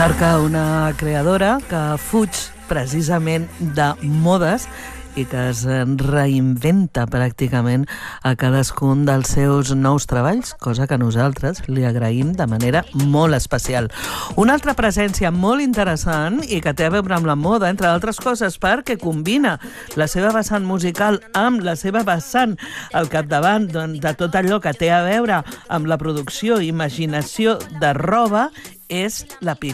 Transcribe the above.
Arca, una creadora que fuig precisament de modes i que es reinventa pràcticament a cadascun dels seus nous treballs, cosa que nosaltres li agraïm de manera molt especial. Una altra presència molt interessant i que té a veure amb la moda, entre altres coses, perquè combina la seva vessant musical amb la seva vessant al capdavant de tot allò que té a veure amb la producció i imaginació de roba, és la Pili.